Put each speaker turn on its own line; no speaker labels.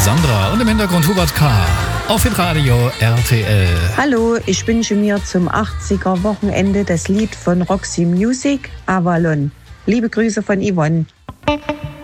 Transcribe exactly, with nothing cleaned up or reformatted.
Sandra und im Hintergrund Hubert K. auf Hitradio R T L.
Hallo, ich wünsche mir zum achtziger Wochenende das Lied von Roxy Music, Avalon. Liebe Grüße von Yvonne.